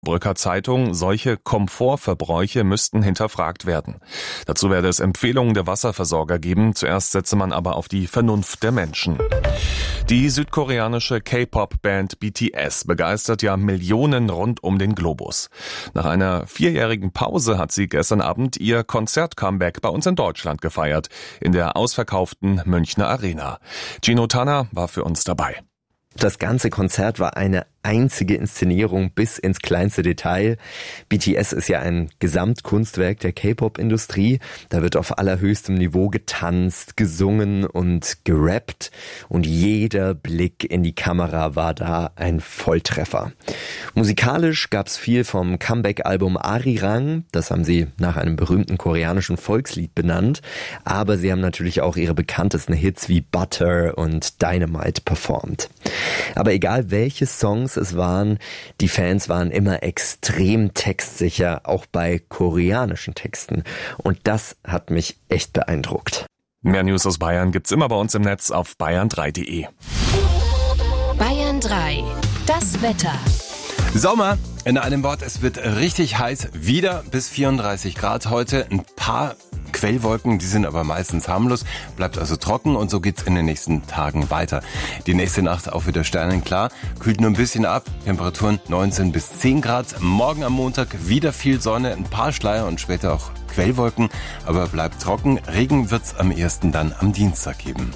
Brücker Zeitung, solche Komfortverbräuche müssten hinterfragt werden. Dazu werde es Empfehlungen der Wasserversorger geben, zuerst setze man aber auf die Vernunft der Menschen. Die südkoreanische K-Pop-Band BTS begeistert ja Millionen rund um den Globus. Nach einer 4-jährigen Pause hat sie gestern Abend ihr Konzert-Comeback bei uns in Deutschland gefeiert, in der ausverkauften Münchner Arena. Gino Tanner war für uns dabei. Das ganze Konzert war eine einzige Inszenierung bis ins kleinste Detail. BTS ist ja ein Gesamtkunstwerk der K-Pop-Industrie. Da wird auf allerhöchstem Niveau getanzt, gesungen und gerappt. Und jeder Blick in die Kamera war da ein Volltreffer. Musikalisch gab's viel vom Comeback-Album Arirang. Das haben sie nach einem berühmten koreanischen Volkslied benannt. Aber sie haben natürlich auch ihre bekanntesten Hits wie Butter und Dynamite performt. Aber egal welche Songs es waren, die Fans waren immer extrem textsicher, auch bei koreanischen Texten. Und das hat mich echt beeindruckt. Mehr News aus Bayern gibt's immer bei uns im Netz auf bayern3.de. Bayern 3, das Wetter. Sommer, in einem Wort, es wird richtig heiß, wieder bis 34 Grad heute. Ein paar Quellwolken, die sind aber meistens harmlos, bleibt also trocken und so geht's in den nächsten Tagen weiter. Die nächste Nacht auch wieder sternenklar, kühlt nur ein bisschen ab, Temperaturen 19 bis 10 Grad. Morgen am Montag wieder viel Sonne, ein paar Schleier und später auch Quellwolken, aber bleibt trocken. Regen wird's am ehesten dann am Dienstag geben.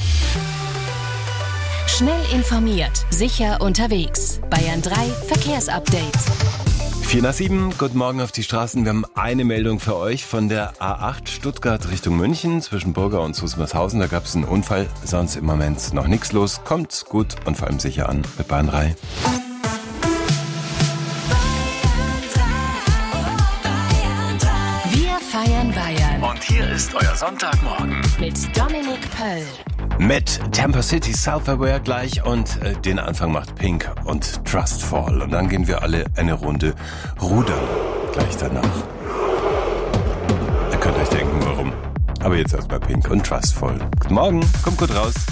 Schnell informiert, sicher unterwegs. Bayern 3 Verkehrsupdate. 4:07, guten Morgen auf die Straßen. Wir haben eine Meldung für euch von der A8 Stuttgart Richtung München zwischen Burger und Susmershausen. Da gab es einen Unfall, sonst im Moment noch nichts los. Kommt gut und vor allem sicher an mit Bayern 3. Wir feiern Bayern. Und hier ist euer Sonntagmorgen. Mit Dominik Pöll. Mit Tampa City Self-Aware gleich und den Anfang macht Pink und Trustfall. Und dann gehen wir alle eine Runde rudern gleich danach. Ihr könnt euch denken, warum. Aber jetzt erstmal Pink und Trustfall. Guten Morgen, kommt gut raus.